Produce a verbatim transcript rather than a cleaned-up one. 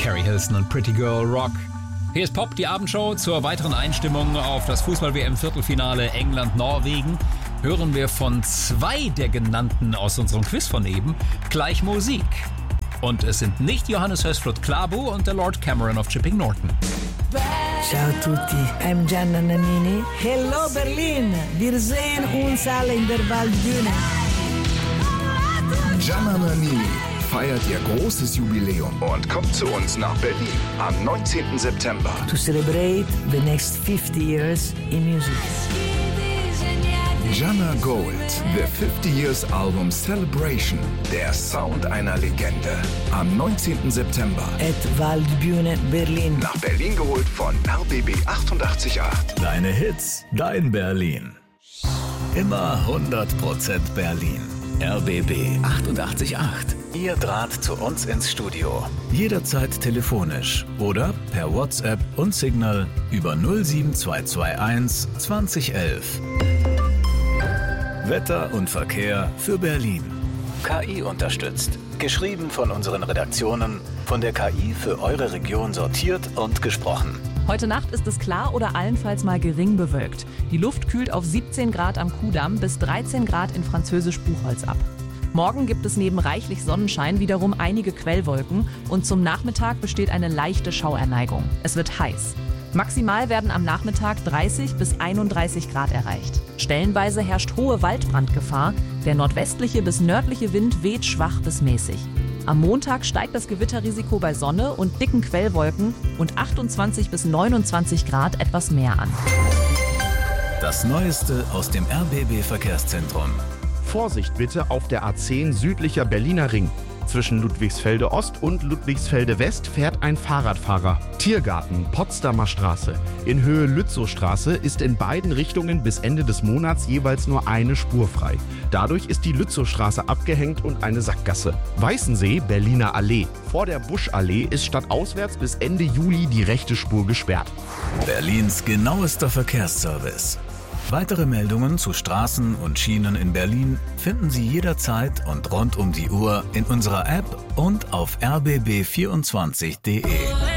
Carrie Hilson und Pretty Girl Rock. Hier ist Pop, die Abendshow. Zur weiteren Einstimmung auf das Fußball-W M-Viertelfinale England-Norwegen hören wir von zwei der genannten aus unserem Quiz von eben gleich Musik. Und es sind nicht Johannes Hösflot Klæbo und der Lord Cameron of Chipping Norton. Ciao tutti, I'm Gianna Nannini. Hello Berlin, wir sehen uns alle in der Waldbühne. Gianna Nannini feiert ihr großes Jubiläum und kommt zu uns nach Berlin am neunzehnten September. To celebrate the next fifty years in music. Gianna Gold, The fifty Years Album Celebration, der Sound einer Legende. Am neunzehnten September. At Waldbühne Berlin. Nach Berlin geholt von R B B achtundachtzig Komma acht. Deine Hits, dein Berlin. Immer hundert Prozent Berlin. R B B achtundachtzig Komma acht. Ihr Draht zu uns ins Studio. Jederzeit telefonisch oder per WhatsApp und Signal über null sieben zwei zwei eins zwanzig elf. Wetter und Verkehr für Berlin. K I unterstützt. Geschrieben von unseren Redaktionen, von der K I für eure Region sortiert und gesprochen. Heute Nacht ist es klar oder allenfalls mal gering bewölkt. Die Luft kühlt auf siebzehn Grad am Kudamm bis dreizehn Grad in Französisch Buchholz ab. Morgen gibt es neben reichlich Sonnenschein wiederum einige Quellwolken und zum Nachmittag besteht eine leichte Schauerneigung. Es wird heiß. Maximal werden am Nachmittag dreißig bis einunddreißig Grad erreicht. Stellenweise herrscht hohe Waldbrandgefahr. Der nordwestliche bis nördliche Wind weht schwach bis mäßig. Am Montag steigt das Gewitterrisiko bei Sonne und dicken Quellwolken und achtundzwanzig bis neunundzwanzig Grad etwas mehr an. Das Neueste aus dem R B B Verkehrszentrum. Vorsicht bitte auf der A zehn südlicher Berliner Ring. Zwischen Ludwigsfelde Ost und Ludwigsfelde West fährt ein Fahrradfahrer. Tiergarten, Potsdamer Straße. In Höhe Lützowstraße ist in beiden Richtungen bis Ende des Monats jeweils nur eine Spur frei. Dadurch ist die Lützowstraße abgehängt und eine Sackgasse. Weißensee, Berliner Allee. Vor der Buschallee ist stadtauswärts bis Ende Juli die rechte Spur gesperrt. Berlins genauester Verkehrsservice. Weitere Meldungen zu Straßen und Schienen in Berlin finden Sie jederzeit und rund um die Uhr in unserer App und auf r b b vierundzwanzig punkt d e.